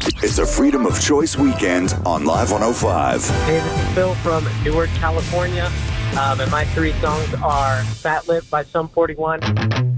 It's a Freedom of Choice weekend on Live 105. Hey, this is Phil from Newark, California. And my three songs are Fat Lip by Sum 41,